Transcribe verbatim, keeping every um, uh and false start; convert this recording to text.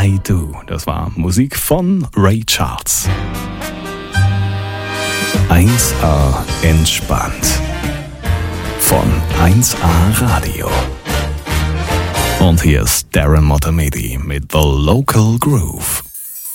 I Do. Das war Musik von Ray Charles. eins A entspannt. Von eins A Radio. Und hier ist Darren Motamedi mit The Local Groove.